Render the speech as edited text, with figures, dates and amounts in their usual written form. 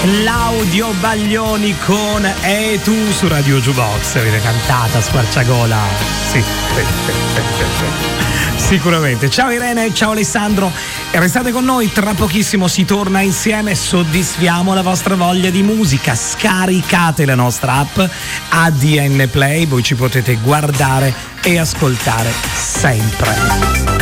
Claudio Baglioni con E tu su Radio Jukebox. Avete cantata squarciagola? Sì. Sicuramente. Ciao Irene, ciao Alessandro, e restate con noi, tra pochissimo si torna insieme, soddisfiamo la vostra voglia di musica, scaricate la nostra app ADN Play, voi ci potete guardare e ascoltare sempre.